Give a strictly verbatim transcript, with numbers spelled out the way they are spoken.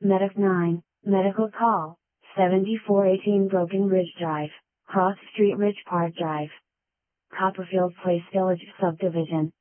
Medic nine, Medical Call, seventy-four eighteen Broken Ridge Drive, Cross Street Ridge Park Drive. Copperfield Place Village Subdivision.